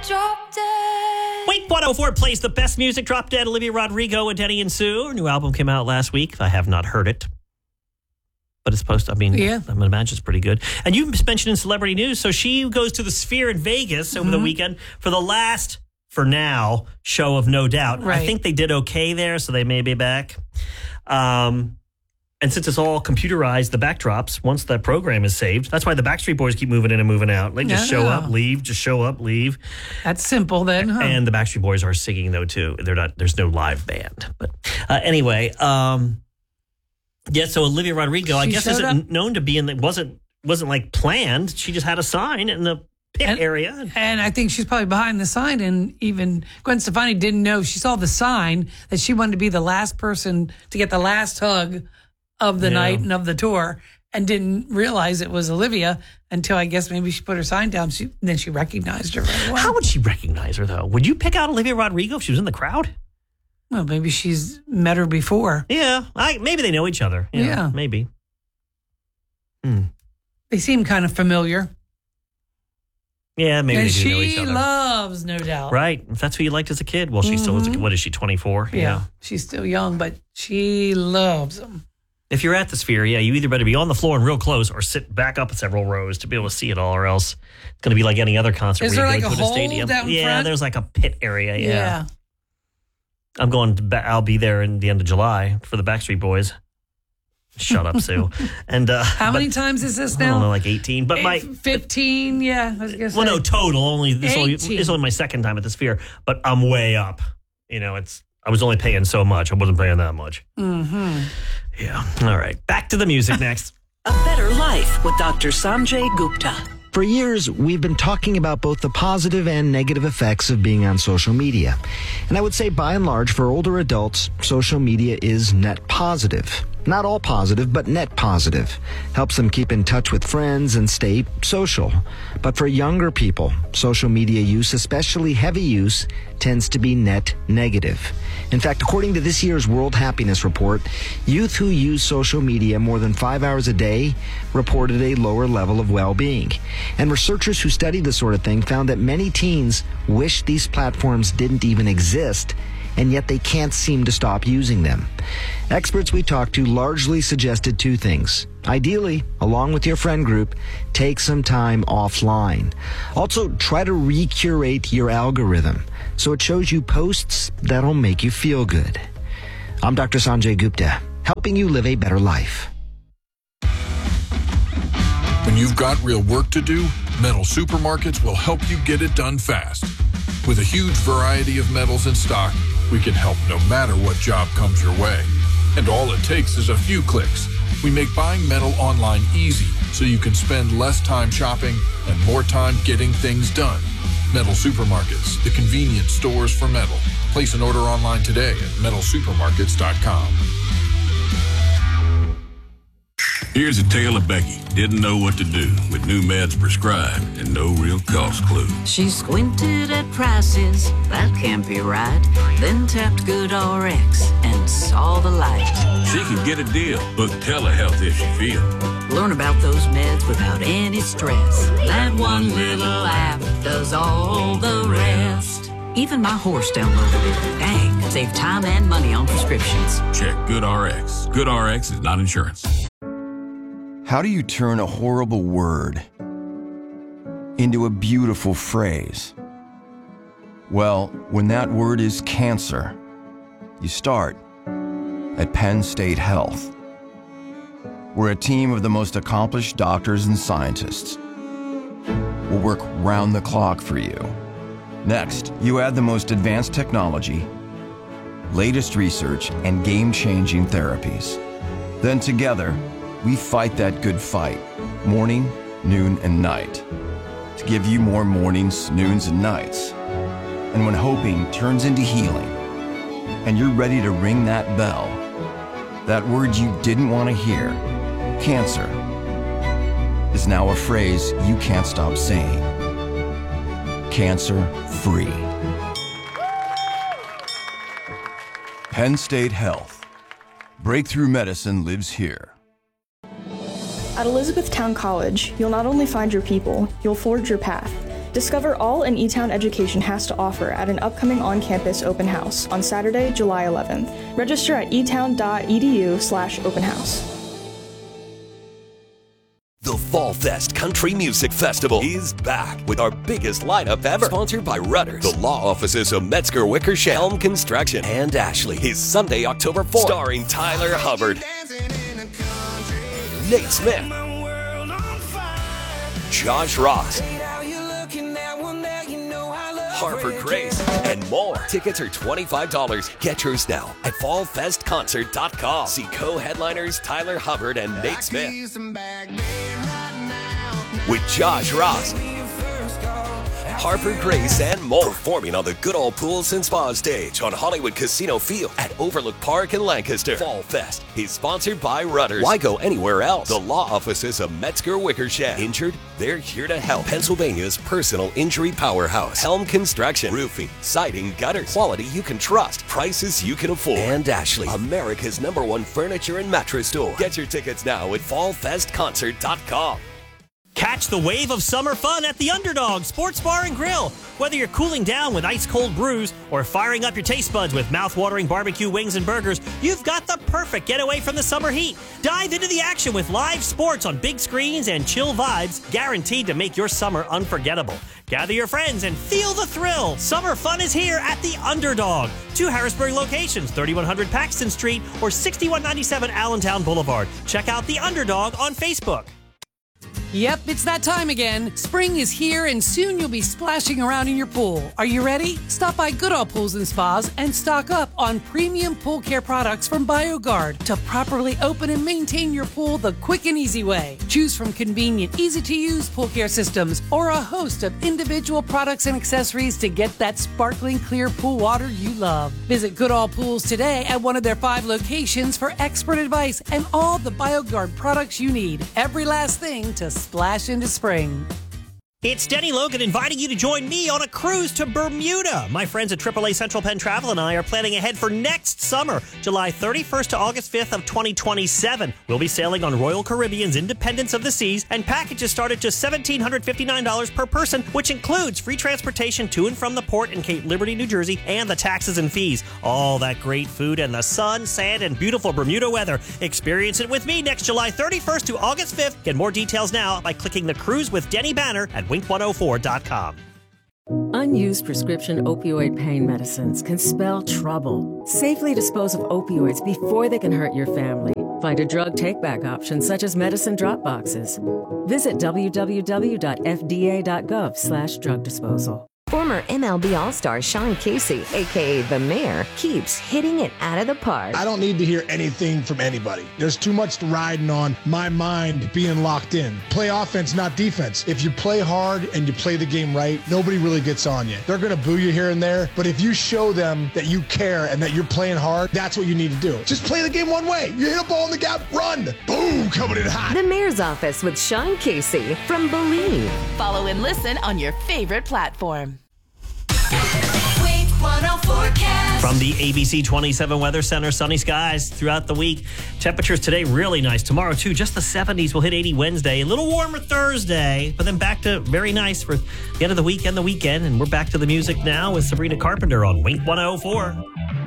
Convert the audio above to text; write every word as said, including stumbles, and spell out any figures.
Drop Dead. Wait, one oh four plays the best music. Drop Dead, Olivia Rodrigo and Denny and Sue. Her new album came out last week. I have not heard it. But it's supposed to, I mean, yeah. I'm going to imagine it's pretty good. And you mentioned in celebrity news, so she goes to the Sphere in Vegas over mm-hmm. the weekend for the last, for now, show of No Doubt. Right. I think they did okay there, so they may be back. Um, and since it's all computerized, the backdrops, once the program is saved, that's why the Backstreet Boys keep moving in and moving out. They just yeah. show up, leave, just show up, leave. That's simple then, huh? And the Backstreet Boys are singing, though, too. They're not. There's no live band. But uh, anyway, um... yeah, so Olivia Rodrigo, I she guess, isn't up. known to be in the, wasn't, wasn't like planned. She just had a sign in the pit and, area. And I think she's probably behind the sign. And even Gwen Stefani didn't know. She saw the sign that she wanted to be the last person to get the last hug of the yeah. night and of the tour, and didn't realize it was Olivia until I guess maybe she put her sign down. She, then she recognized her right away. How would she recognize her, though? Would you pick out Olivia Rodrigo if she was in the crowd? Well, maybe she's met her before. Yeah, I, maybe they know each other. You know, yeah, maybe. Hmm. They seem kind of familiar. Yeah, maybe and they do know each she other. loves No Doubt. Right, if that's who you liked as a kid. Well, she mm-hmm. still is. A, what is she? twenty-four. Yeah. yeah, she's still young, but she loves them. If you're at the Sphere, yeah, you either better be on the floor and real close, or sit back up several rows to be able to see it all, or else it's going to be like any other concert. Is where there you like go a to hole a stadium. down Yeah, front? there's like a pit area. Yeah. yeah. I'm going to, I'll be there in the end of July for the Backstreet Boys. Shut up, Sue. And uh, how but, many times is this now? I don't know, like eighteen. But my fifteen, yeah. I was gonna say. Well, no, total. Only this, only this is only my second time at the Sphere, but I'm way up. You know, it's I was only paying so much. I wasn't paying that much. Mm-hmm. Yeah. All right. Back to the music next. A Better Life with Doctor Sanjay Gupta. For years, we've been talking about both the positive and negative effects of being on social media. And I would say, by and large, for older adults, social media is net positive. Not all positive, but net positive. Helps them keep in touch with friends and stay social. But for younger people, social media use, especially heavy use, tends to be net negative. In fact, according to this year's World Happiness Report, youth who use social media more than five hours a day reported a lower level of well-being. And researchers who studied this sort of thing found that many teens wish these platforms didn't even exist, and yet they can't seem to stop using them. Experts we talked to largely suggested two things. Ideally, along with your friend group, take some time offline. Also, try to recurate your algorithm so it shows you posts that'll make you feel good. I'm Doctor Sanjay Gupta, helping you live a better life. When you've got real work to do, Metal Supermarkets will help you get it done fast. With a huge variety of metals in stock, we can help no matter what job comes your way. And all it takes is a few clicks. We make buying metal online easy so you can spend less time shopping and more time getting things done. Metal Supermarkets, the convenience stores for metal. Place an order online today at metal supermarkets dot com. Here's a tale of Becky. Didn't know what to do with new meds prescribed and no real cost clue. She squinted at prices, that can't be right. Then tapped GoodRx and saw the light. She can get a deal. Book telehealth if she feels. Learn about those meds without any stress. That one little app does all the rest. Even my horse downloaded it. Dang, save time and money on prescriptions. Check GoodRx. GoodRx is not insurance. How do you turn a horrible word into a beautiful phrase? Well, when that word is cancer, you start at Penn State Health. We're a team of the most accomplished doctors and scientists. We'll work round the clock for you. Next, you add the most advanced technology, latest research, and game-changing therapies. Then together, we fight that good fight, morning, noon, and night, to give you more mornings, noons, and nights. And when hoping turns into healing, and you're ready to ring that bell, that word you didn't want to hear, cancer, is now a phrase you can't stop saying. Cancer-free. Penn State Health. Breakthrough medicine lives here. At Elizabethtown College, you'll not only find your people, you'll forge your path. Discover all an E-Town education has to offer at an upcoming on-campus open house on Saturday, July eleventh. Register at etown.edu slash open house. The Fall Fest Country Music Festival is back with our biggest lineup ever. Sponsored by Rudders, the law offices of Metzger Wickersham, Helm Construction, and Ashley. Is Sunday, October fourth. Starring Tyler Hubbard, Nate Smith, Josh Ross, Harper Grace, and more. Tickets are twenty-five dollars. Get yours now at fall fest concert dot com. See co-headliners Tyler Hubbard and Nate Smith with Josh Ross, Harper Grace, and more. Performing on the Good Old Pools and Spa stage on Hollywood Casino Field at Overlook Park in Lancaster. Fall Fest is sponsored by Rudders. Why go anywhere else? The law offices of Metzger Wickersham. Injured? They're here to help. Pennsylvania's personal injury powerhouse. Helm Construction. Roofing, siding, gutters. Quality you can trust. Prices you can afford. And Ashley, America's number one furniture and mattress store. Get your tickets now at fall fest concert dot com. Catch the wave of summer fun at the Underdog Sports Bar and Grill. Whether you're cooling down with ice-cold brews or firing up your taste buds with mouth-watering barbecue wings and burgers, you've got the perfect getaway from the summer heat. Dive into the action with live sports on big screens and chill vibes guaranteed to make your summer unforgettable. Gather your friends and feel the thrill. Summer fun is here at the Underdog. Two Harrisburg locations, thirty-one hundred Paxton Street or sixty-one ninety-seven Allentown Boulevard. Check out the Underdog on Facebook. Yep, it's that time again. Spring is here and soon you'll be splashing around in your pool. Are you ready? Stop by Goodall Pools and Spas and stock up on premium pool care products from BioGuard to properly open and maintain your pool the quick and easy way. Choose from convenient, easy-to-use pool care systems or a host of individual products and accessories to get that sparkling clear pool water you love. Visit Goodall Pools today at one of their five locations for expert advice and all the BioGuard products you need. Every last thing to splash into spring. It's Denny Logan inviting you to join me on a cruise to Bermuda. My friends at triple A Central Penn Travel and I are planning ahead for next summer, July thirty-first to August fifth of twenty twenty-seven. We'll be sailing on Royal Caribbean's Independence of the Seas, and packages start at just one thousand seven hundred fifty-nine dollars per person, which includes free transportation to and from the port in Cape Liberty, New Jersey, and the taxes and fees. All that great food and the sun, sand, and beautiful Bermuda weather. Experience it with me next July thirty-first to August fifth. Get more details now by clicking the Cruise with Denny banner at wink one oh four dot com. Unused prescription opioid pain medicines can spell trouble. Safely dispose of opioids before they can hurt your family. Find a drug take-back option such as medicine drop boxes. Visit w w w dot f d a dot gov slash drug disposal. Former M L B All-Star Sean Casey, a k a. The Mayor, keeps hitting it out of the park. I don't need to hear anything from anybody. There's too much riding on my mind being locked in. Play offense, not defense. If you play hard and you play the game right, nobody really gets on you. They're going to boo you here and there, but if you show them that you care and that you're playing hard, that's what you need to do. Just play the game one way. You hit a ball in the gap, run. Boom, coming in hot. The Mayor's Office with Sean Casey from Believe. Follow and listen on your favorite platform. From the A B C twenty-seven Weather Center, sunny skies throughout the week. Temperatures today really nice. Tomorrow, too, just the seventies. We'll hit eighty Wednesday. A little warmer Thursday, but then back to very nice for the end of the week and the weekend. And we're back to the music now with Sabrina Carpenter on Wink one oh four.